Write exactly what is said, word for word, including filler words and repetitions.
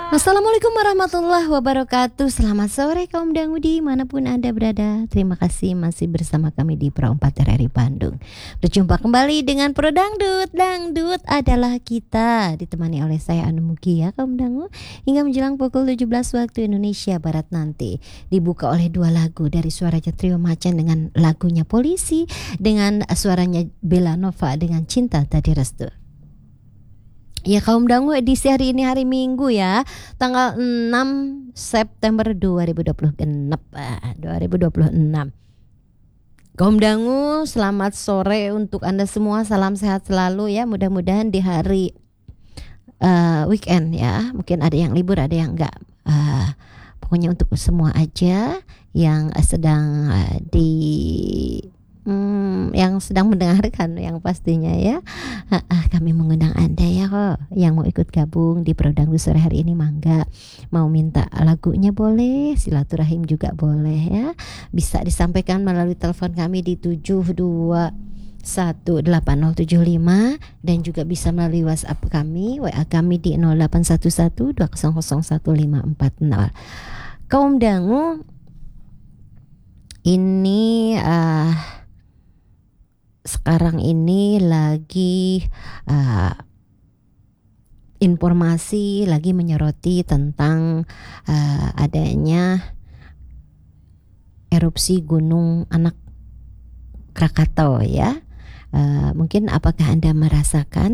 Assalamualaikum warahmatullahi wabarakatuh. Selamat sore kaum dangu dimanapun Anda berada. Terima kasih masih bersama kami di Pro empat R R I Bandung. Berjumpa kembali dengan Pro Dangdut. Dangdut adalah kita, ditemani oleh saya Anu Mugia kaum dangu, hingga menjelang pukul tujuh belas waktu Indonesia Barat nanti. Dibuka oleh dua lagu dari suaranya Trio Macan dengan lagunya Polisi, dengan suaranya Bella Nova dengan Cinta Tadi Restu. Ya kaum dangu, edisi hari ini hari Minggu ya, tanggal enam September dua ribu dua puluh genep, dua ribu dua puluh enam. Kaum dangu, selamat sore untuk Anda semua, salam sehat selalu ya. Mudah-mudahan di hari uh, weekend ya, mungkin ada yang libur, ada yang enggak. Uh, pokoknya untuk semua aja yang sedang uh, di Hmm, yang sedang mendengarkan yang pastinya ya, ah, ah, kami mengundang Anda ya kok yang mau ikut gabung di Pro Dangdut sore hari ini, mangga. Mau minta lagunya boleh, silaturahim juga boleh ya. Bisa disampaikan melalui telepon kami di tujuh dua satu delapan nol tujuh lima dan juga bisa melalui WhatsApp kami, W A kami di nol delapan satu satu dua nol nol satu lima empat nol. Kaum dangu, ini uh, sekarang ini lagi uh, informasi lagi menyoroti tentang uh, adanya erupsi Gunung Anak Krakatau ya. Uh, mungkin apakah Anda merasakan